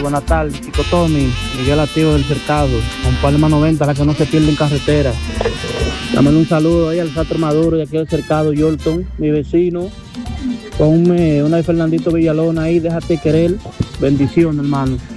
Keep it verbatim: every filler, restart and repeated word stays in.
buenas tardes, Chico Tommy, Miguel Activo del Cercado, con Palma noventa, la que no se pierde en carretera. Dámele un saludo ahí al Satro Maduro y aquí al Cercado, Yolton, mi vecino. Ponme una de Fernandito Villalona ahí, déjate querer. Bendición, hermano.